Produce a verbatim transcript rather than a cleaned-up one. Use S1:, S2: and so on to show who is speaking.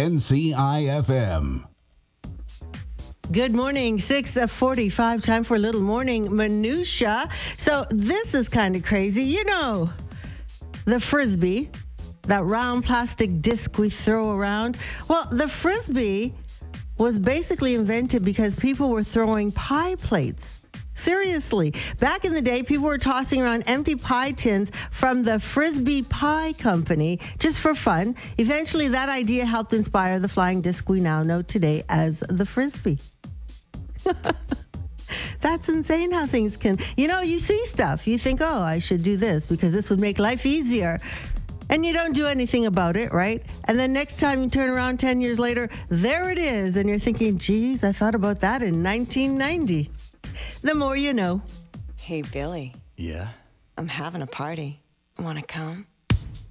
S1: N C I F M.
S2: Good morning, six forty-five, time for a little morning minutia. So this is kind of crazy. You know, the Frisbee, that round plastic disc we throw around. Well, the Frisbee was basically invented because people were throwing pie plates. Seriously, back in the day, people were tossing around empty pie tins from the Frisbee Pie Company just for fun. Eventually, that idea helped inspire the flying disc we now know today as the Frisbee. That's insane how things can, you know, you see stuff. You think, oh, I should do this because this would make life easier. And you don't do anything about it, right? And then next time you turn around ten years later, there it is. And you're thinking, geez, I thought about that in nineteen ninety. The more you know.
S3: Hey, Billy.
S4: Yeah?
S3: I'm having a party. Want to come?